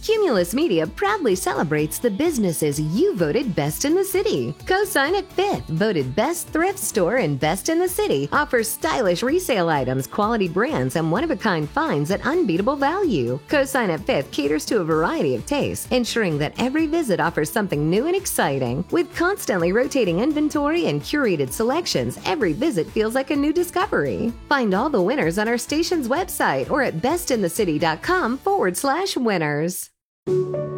Cumulus Media proudly celebrates the businesses you voted best in the city. Cosign at Fifth, voted best thrift store and best in the city, offers stylish resale items, quality brands, and one-of-a-kind finds at unbeatable value. Cosign at Fifth caters to a variety of tastes, ensuring that every visit offers something new and exciting. With constantly rotating inventory and curated selections, every visit feels like a new discovery. Find all the winners on our station's website or at bestinthecity.com/winners.